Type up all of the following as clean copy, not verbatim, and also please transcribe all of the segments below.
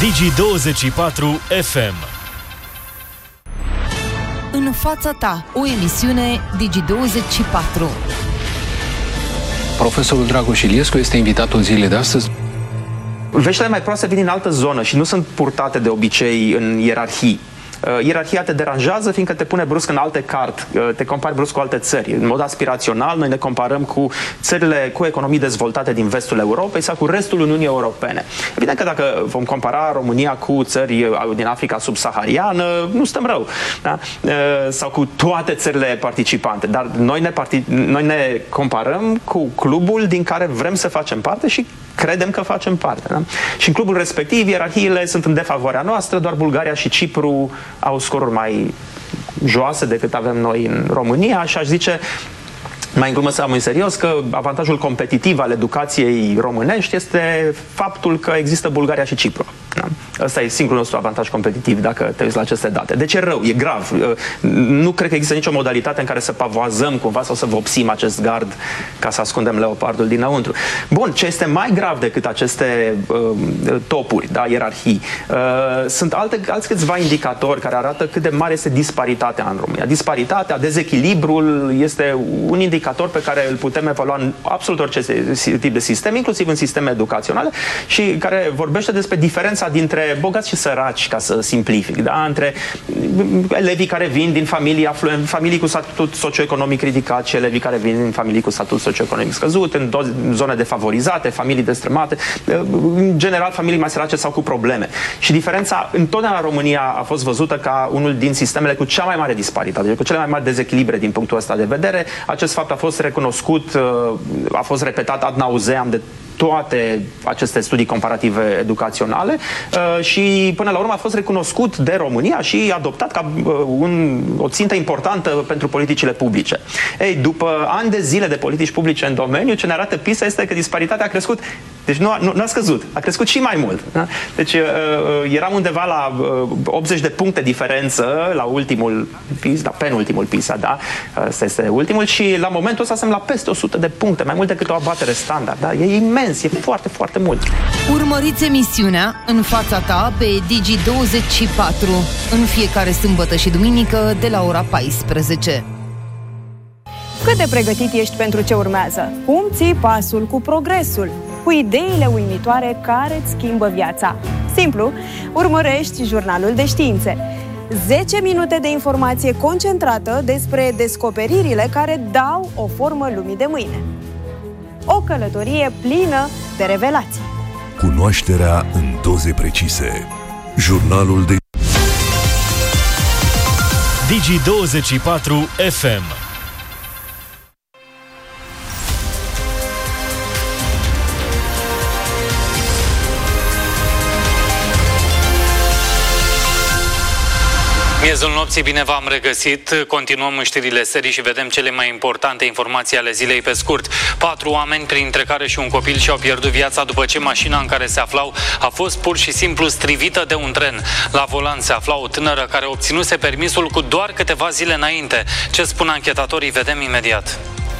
Digi24 FM. În fața ta, o emisiune Digi24. Profesorul Dragoș Iliescu este invitatul zilei de astăzi. Veștile mai proaste vin din altă zonă și nu sunt purtate de obicei în ierarhii. Ierarhia te deranjează fiindcă te pune brusc în alte card, te compari brusc cu alte țări. În mod aspirațional, noi ne comparăm cu țările cu economii dezvoltate din vestul Europei sau cu restul Uniunii Europene. Evident că dacă vom compara România cu țări din Africa subsahariană, nu stăm rău. Da? Sau cu toate țările participante. Dar noi ne comparăm cu clubul din care vrem să facem parte și credem că facem parte. Da? Și în clubul respectiv, ierarhiile sunt în defavoarea noastră, doar Bulgaria și Cipru au scoruri mai joase decât avem noi în România și aș zice, mai în glumă sau mai în serios, că avantajul competitiv al educației românești este faptul că există Bulgaria și Cipru. Da? Ăsta e singurul nostru avantaj competitiv dacă te uiți la aceste date. Deci e rău, e grav. Nu cred că există nicio modalitate în care să pavoazăm cumva sau să vopsim acest gard ca să ascundem leopardul dinăuntru. Bun, ce este mai grav decât aceste topuri, da, ierarhii, sunt alți câțiva indicatori care arată cât de mare este disparitatea în România. Disparitatea, dezechilibrul este un indicator pe care îl putem evalua în absolut orice tip de sistem, inclusiv în sisteme educaționale, și care vorbește despre diferența dintre bogați și săraci, ca să simplific, da? Între elevii care vin din familii cu statut socioeconomic ridicat și elevii care vin din familii cu statut socioeconomic scăzut, în zone defavorizate, familii destrămate, în general familii mai sărace sau cu probleme. Și diferența întotdeauna în România a fost văzută ca unul din sistemele cu cea mai mare disparitate, cu cele mai mari dezechilibre din punctul ăsta de vedere. Acest fapt a fost recunoscut, a fost repetat ad nauseam de toate aceste studii comparative educaționale și până la urmă a fost recunoscut de România și adoptat ca o țintă importantă pentru politicile publice. Ei, după ani de zile de politici publice în domeniu, ce ne arată PISA este că disparitatea a crescut, deci nu a scăzut, a crescut și mai mult. Da? Deci eram undeva la 80 de puncte diferență la ultimul PISA, penultimul PISA, da? Asta este ultimul și la momentul ăsta suntem la peste 100 de puncte, mai mult decât o abatere standard. Da? E imens, e foarte, foarte mult. Urmăriți emisiunea În fața ta pe Digi24 în fiecare sâmbătă și duminică de la ora 14. Cât de pregătit ești pentru ce urmează? Cum ții pasul cu progresul? Cu ideile uimitoare care îți schimbă viața? Simplu, urmărești Jurnalul de Științe. 10 minute de informație concentrată despre descoperirile care dau o formă lumii de mâine. O călătorie plină de revelații. Cunoașterea în doze precise. Jurnalul de Digi24 FM. Miezul nopții, bine v-am regăsit. Continuăm în știrile serii și vedem cele mai importante informații ale zilei pe scurt. 4 oameni, printre care și un copil, și-au pierdut viața după ce mașina în care se aflau a fost pur și simplu strivită de un tren. La volan se afla o tânără care obținuse permisul cu doar câteva zile înainte. Ce spun anchetatorii, vedem imediat.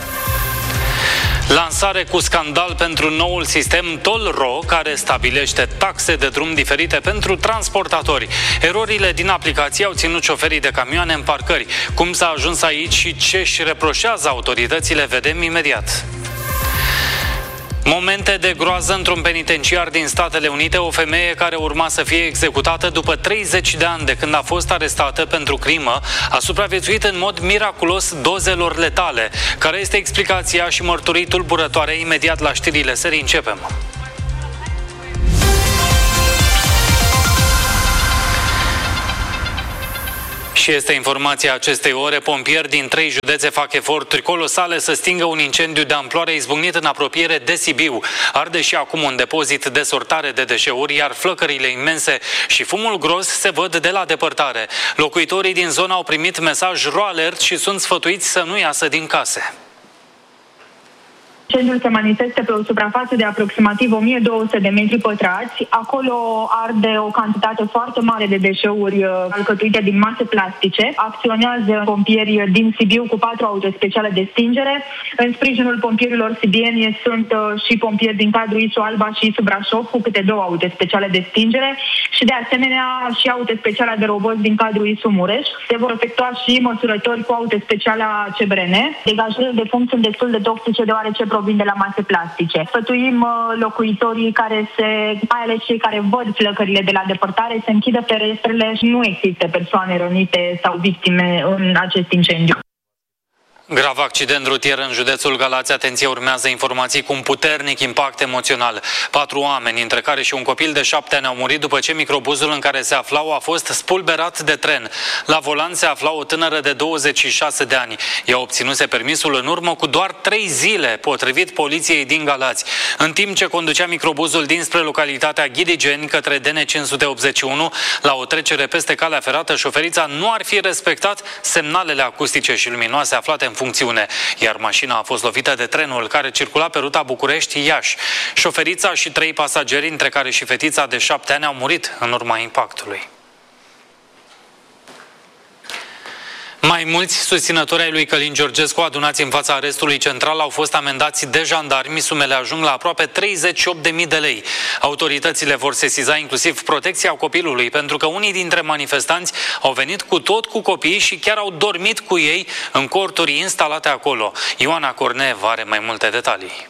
Lansare cu scandal pentru noul sistem Toll-Ro, care stabilește taxe de drum diferite pentru transportatori. Erorile din aplicație au ținut șoferii de camioane în parcări. Cum s-a ajuns aici și ce își reproșează autoritățile, vedem imediat. Momente de groază într-un penitenciar din Statele Unite. O femeie care urma să fie executată după 30 de ani de când a fost arestată pentru crimă a supraviețuit în mod miraculos dozelor letale. Care este explicația și mărturii tulburătoare? Imediat la știrile serii începem. Și este informația acestei ore. Pompieri din 3 județe fac eforturi colosale să stingă un incendiu de amploare izbucnit în apropiere de Sibiu. Arde și acum un depozit de sortare de deșeuri, iar flăcările imense și fumul gros se văd de la depărtare. Locuitorii din zonă au primit mesaj ro alert și sunt sfătuiți să nu iasă din case. Incendiul se manifestă pe o suprafață de aproximativ 1200 de metri pătrați. Acolo arde o cantitate foarte mare de deșeuri alcătuite din mase plastice. Acționează pompieri din Sibiu cu 4 autospeciale de stingere. În sprijinul pompierilor sibieni sunt și pompieri din cadrul ISU Alba și ISU Brașov cu câte 2 autospeciale de stingere și de asemenea și autospeciala de roboți din cadrul ISU Mureș. Se vor efectua și măsurători cu autospeciala CBRN. Degajările de fum sunt destul de toxice deoarece provin de la mase plastice. Sfătuim locuitorii mai ales cei care văd flăcările de la depărtare, să închidă ferestrele și nu există persoane rănite sau victime în acest incendiu. Grav accident rutier în județul Galați. Atenție, urmează informații cu un puternic impact emoțional. 4 oameni, între care și un copil de 7 ani, au murit după ce microbuzul în care se aflau a fost spulberat de tren. La volan se afla o tânără de 26 de ani. Ea obținuse permisul în urmă cu doar 3 zile, potrivit poliției din Galați. În timp ce conducea microbuzul dinspre localitatea Ghidigeni către DN581, la o trecere peste calea ferată, șoferița nu ar fi respectat semnalele acustice și luminoase aflate în funcțiune, iar mașina a fost lovită de trenul care circula pe ruta București-Iași. Șoferița și 3 pasageri, între care și fetița de 7 ani, au murit în urma impactului. Mai mulți susținători ai lui Călin Georgescu adunați în fața arestului central au fost amendați de jandarmi. Sumele ajung la aproape 38.000 de lei. Autoritățile vor sesiza inclusiv protecția copilului, pentru că unii dintre manifestanți au venit cu copiii și chiar au dormit cu ei în corturi instalate acolo. Ioana Cornev are mai multe detalii.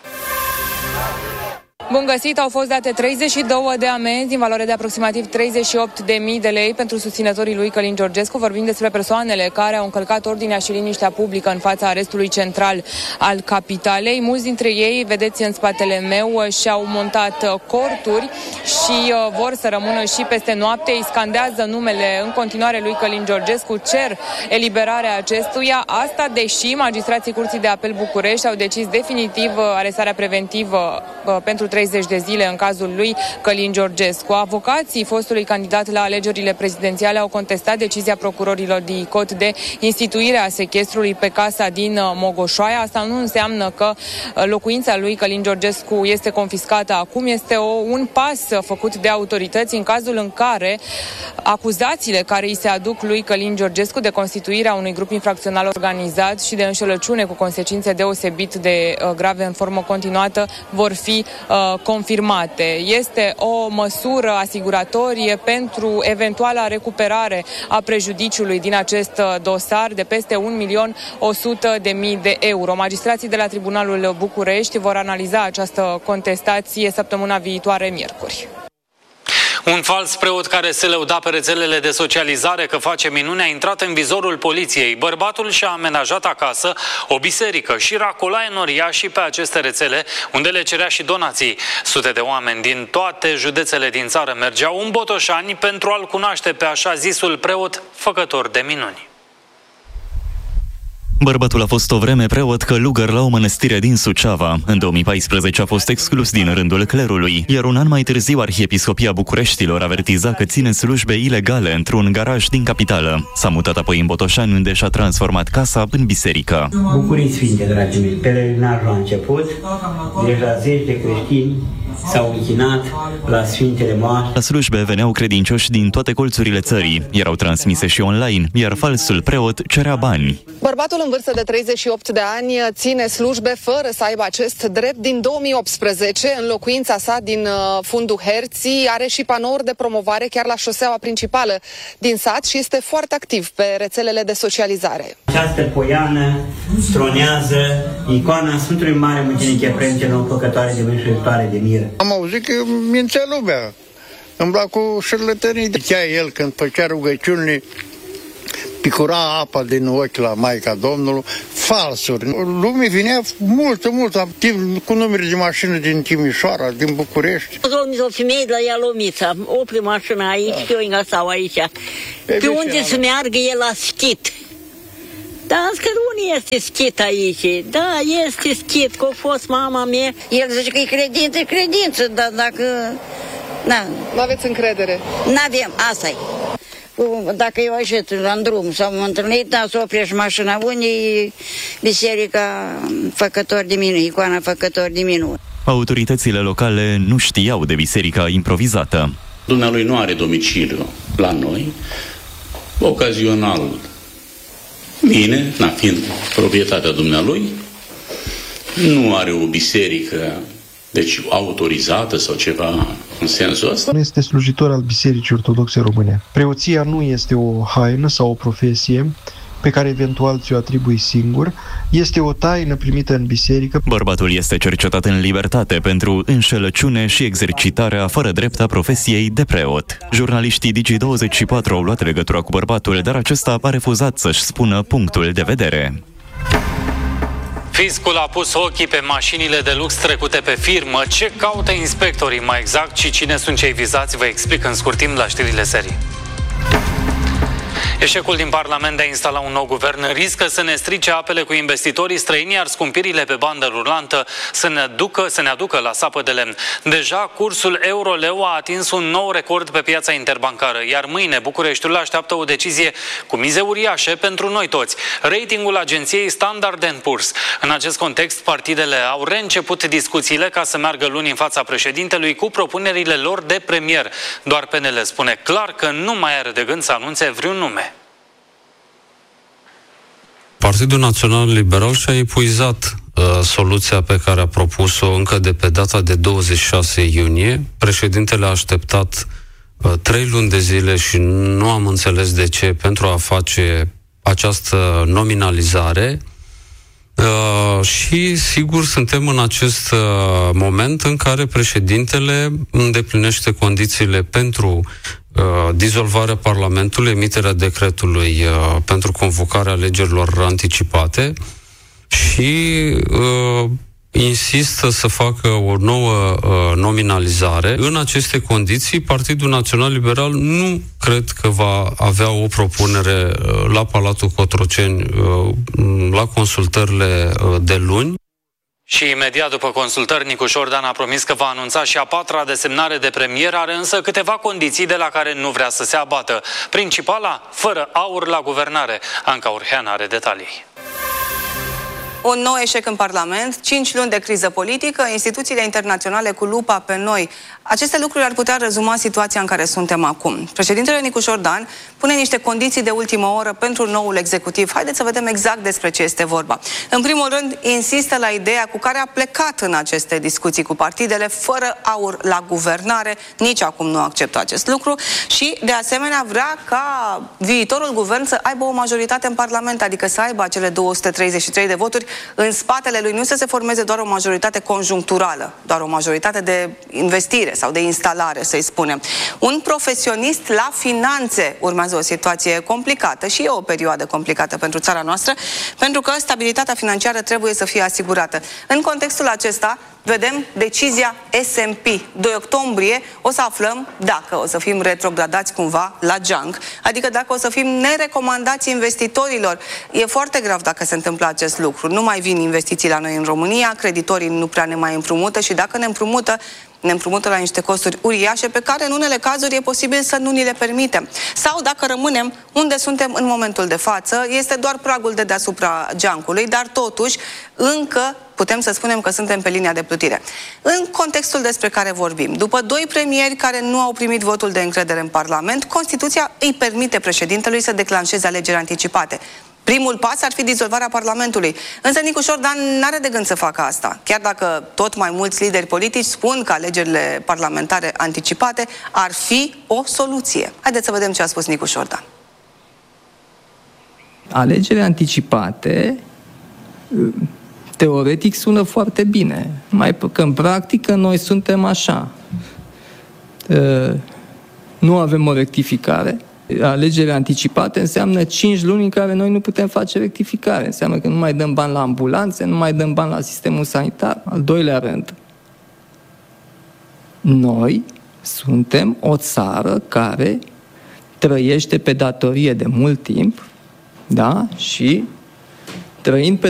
Bun găsit, au fost date 32 de amenzi în valoare de aproximativ 38.000 de lei pentru susținătorii lui Călin Georgescu. Vorbim despre persoanele care au încălcat ordinea și liniștea publică în fața arestului central al capitalei. Mulți dintre ei, vedeți în spatele meu, și-au montat corturi și vor să rămână și peste noapte. Îi scandează numele în continuare lui Călin Georgescu, cer eliberarea acestuia. Asta deși magistrații Curții de Apel București au decis definitiv arestarea preventivă pentru 30 de zile în cazul lui Călin Georgescu. Avocații fostului candidat la alegerile prezidențiale au contestat decizia procurorilor DICOT de instituire a sechestrului pe casa din Mogoșoaia. Asta nu înseamnă că locuința lui Călin Georgescu este confiscată acum. Este un pas făcut de autorități în cazul în care acuzațiile care îi se aduc lui Călin Georgescu de constituirea unui grup infracțional organizat și de înșelăciune cu consecințe deosebit de grave în formă continuată vor fi confirmate. Este o măsură asiguratorie pentru eventuala recuperare a prejudiciului din acest dosar de peste 1.100.000 de euro. Magistrații de la Tribunalul București vor analiza această contestație săptămâna viitoare, miercuri. Un fals preot care se lăuda pe rețelele de socializare că face minune a intrat în vizorul poliției. Bărbatul și-a amenajat acasă o biserică și racola enoriașii pe aceste rețele, unde le cerea și donații. Sute de oameni din toate județele din țară mergeau în Botoșani pentru a-l cunoaște pe așa zisul preot făcător de minuni. Bărbatul a fost o vreme preot călugăr la o mănăstire din Suceava. În 2014 a fost exclus din rândul clerului, iar un an mai târziu Arhiepiscopia Bucureștilor avertiza că ține slujbe ilegale într-un garaj din capitală. S-a mutat apoi în Botoșani, unde și-a transformat casa în biserică. Bucurii sfinte, dragii mei, pelerinajul a început, deja zeci de creștini s-au închinat la Sfintele Moaște. La slujbe veneau credincioși din toate colțurile țării, erau transmise și online, iar falsul preot cerea bani. Bărbatul în vârstă de 38 de ani ține slujbe fără să aibă acest drept din 2018. În locuința sa din fundul Herții are și panouri de promovare chiar la șoseaua principală din sat și este foarte activ pe rețelele de socializare. Această poiană stronează icoana Sfântului Mare Mucenic Efrem cel Nou, făcătoare de mânșuitoare de miră. Am auzit că mințea lumea, îmbla cu șerlătănii. Zicea el când făcea rugăciunile, picura apa din ochi la Maica Domnului, falsuri. Lumea vinea multă, cu numere de mașină din Timișoara, din București. O femeie de la Ialomița, opri mașina aici, eu încă stau aici. Pe unde să meargă el la schit? Da, că nu este schit aici. Da, este schit, că a fost mama mea. El zice că e credință, dar dacă... Nu aveți încredere? N-avem, asta-i. Dacă eu așet în drum sau m-am întâlnit, da, să oprești mașina. Unde e biserica Făcător de Minuni, icoana Făcător de Minuni? Autoritățile locale nu știau de biserica improvizată. Dumnealui nu are domiciliu la noi, ocazional vine, fiind proprietatea dumnealui, nu are o biserică, deci autorizată sau ceva în sensul ăsta. Nu este slujitor al Bisericii Ortodoxe Române. Preoția nu este o haină sau o profesie pe care eventual ți-o atribui singur, este o taină primită în biserică. Bărbatul este cercetat în libertate pentru înșelăciune și exercitarea fără drept a profesiei de preot. Jurnaliștii Digi24 au luat legătura cu bărbatul, dar acesta a refuzat să-și spună punctul de vedere. Fiscul a pus ochii pe mașinile de lux trecute pe firmă. Ce caută inspectorii mai exact și cine sunt cei vizați, vă explic în scurt timp la știrile serii. Eșecul din Parlament de a instala un nou guvern riscă să ne strice apele cu investitorii străini, iar scumpirile pe bandă rulantă să ne aducă la sapă de lemn. Deja cursul euro-leu a atins un nou record pe piața interbancară, iar mâine Bucureștiul așteaptă o decizie cu mize uriașe pentru noi toți. Ratingul agenției Standard & Poor's. În acest context, partidele au reînceput discuțiile ca să meargă luni în fața președintelui cu propunerile lor de premier. Doar PNL spune clar că nu mai are de gând să anunțe vreun nume. Partidul Național Liberal și-a epuizat soluția pe care a propus-o încă de pe data de 26 iunie. Președintele a așteptat 3 luni de zile și nu am înțeles de ce pentru a face această nominalizare. Și sigur suntem în acest moment în care președintele îndeplinește condițiile pentru dizolvarea Parlamentului, emiterea decretului pentru convocarea alegerilor anticipate și insistă să facă o nouă nominalizare. În aceste condiții, Partidul Național Liberal nu cred că va avea o propunere la Palatul Cotroceni la consultările de luni. Și imediat după consultări, Nicu Șordan a promis că va anunța și a 4-a desemnare de premier, are însă câteva condiții de la care nu vrea să se abată. Principala, fără aur la guvernare. Anca Urhean are detalii. Un nou eșec în Parlament, 5 luni de criză politică, instituțiile internaționale cu lupa pe noi. Aceste lucruri ar putea rezuma situația în care suntem acum. Președintele Nicu Șordan pune niște condiții de ultimă oră pentru noul executiv. Haideți să vedem exact despre ce este vorba. În primul rând, insistă la ideea cu care a plecat în aceste discuții cu partidele, fără aur la guvernare. Nici acum nu acceptă acest lucru și, de asemenea, vrea ca viitorul guvern să aibă o majoritate în Parlament, adică să aibă acele 233 de voturi în spatele lui, nu să se formeze doar o majoritate conjuncturală, doar o majoritate de investire sau de instalare, să-i spunem. Un profesionist la finanțe. Urmează o situație complicată și e o perioadă complicată pentru țara noastră, pentru că stabilitatea financiară trebuie să fie asigurată. În contextul acesta, vedem decizia S&P. 2 octombrie o să aflăm dacă o să fim retrogradați cumva la junk, adică dacă o să fim nerecomandați investitorilor. E foarte grav dacă se întâmplă acest lucru. Nu mai vin investiții la noi în România, creditorii nu prea ne mai împrumută și dacă ne împrumută la niște costuri uriașe pe care în unele cazuri e posibil să nu ni le permitem. Sau dacă rămânem unde suntem în momentul de față, este doar pragul de deasupra geancului, dar totuși încă putem să spunem că suntem pe linia de plutire. În contextul despre care vorbim, după 2 premieri care nu au primit votul de încredere în Parlament, Constituția îi permite președintelui să declanșeze alegeri anticipate. Primul pas ar fi dizolvarea Parlamentului. Însă Nicu Șordan n-are de gând să facă asta. Chiar dacă tot mai mulți lideri politici spun că alegerile parlamentare anticipate ar fi o soluție. Haideți să vedem ce a spus Nicu Șordan. Alegerile anticipate teoretic sună foarte bine. Mai că în practică noi suntem așa. Nu avem o rectificare. Alegerile anticipate înseamnă 5 luni în care noi nu putem face rectificare. Înseamnă că nu mai dăm bani la ambulanțe, nu mai dăm bani la sistemul sanitar. Al doilea rând, noi suntem o țară care trăiește pe datorie de mult timp, da? Și trăind pe